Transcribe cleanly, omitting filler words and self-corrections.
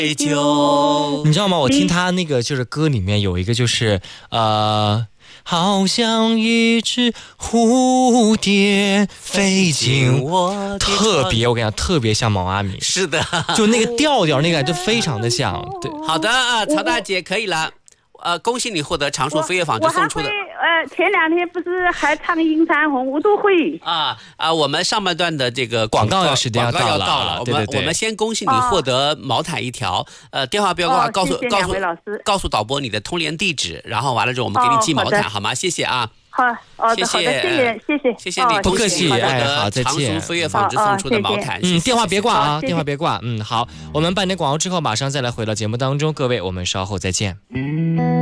酒。 你知道吗？我听他那个就是歌里面有一个就是好像一只蝴蝶飞进我，特别我跟你讲，特别像毛阿敏。 是的， 就那个调调，那个就非常的像。对， 好的曹大姐可以了。恭喜你获得常熟飞跃纺织送出的。 前2天不是还唱《映山红》，我都会我们上半段的这个广告要时间要到了， 我们先恭喜你获得毛毯1条。电话不要告诉导播你的通联地址，然后完了之后我们给你寄毛毯，好吗？谢谢啊。 好的，谢谢你， 不客气，好，再见。 常熟飞跃纺织送出的毛毯， 电话别挂啊，电话别挂。好，我们半点广告之后马上再来回到节目当中，各位，我们稍后再见。